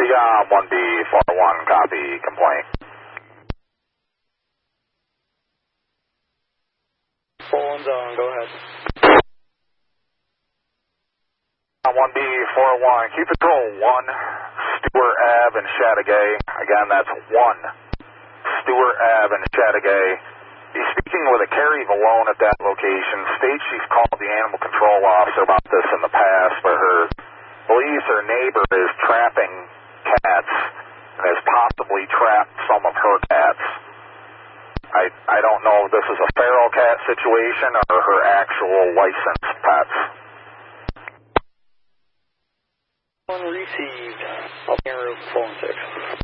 Decom 1B41, copy, complaint. 41's on, go ahead. 1B41, keep control 1, Stewart Ave in Chateauguay. Again, that's 1, Stewart Ave in Chateauguay. He's speaking with a Carrie Valone at that location. States she's called the animal control officer about this in the past, but believes her neighbor is trapping cats and has possibly trapped some of her cats. I don't know if this is a feral cat situation or her actual licensed pets. One received. I'll be en route 416.